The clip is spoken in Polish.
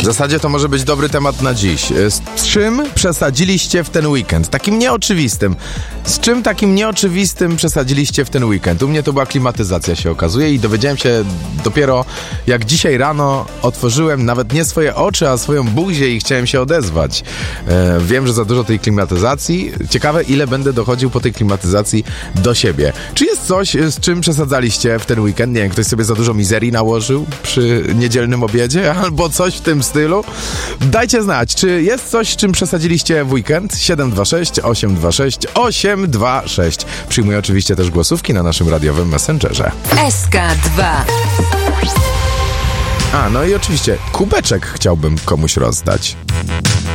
W zasadzie to może być dobry temat na dziś. Z czym przesadziliście w ten weekend? Takim nieoczywistym. Z czym takim nieoczywistym przesadziliście w ten weekend? U mnie to była klimatyzacja, się okazuje, i dowiedziałem się dopiero jak dzisiaj rano otworzyłem nawet nie swoje oczy, a swoją buzię i chciałem się odezwać. Wiem, że za dużo tej klimatyzacji. Ciekawe, ile będę dochodził po tej klimatyzacji do siebie. Czy jest coś, z czym przesadzaliście w ten weekend? Nie wiem, ktoś sobie za dużo mizerii nałożył przy niedzielnym obiedzie albo coś w tym stylu? Dajcie znać, czy jest coś, z czym przesadziliście w weekend? 726 826 826. Przyjmuję oczywiście też głosówki na naszym radiowym Messengerze. SK2. No i oczywiście kubeczek chciałbym komuś rozdać.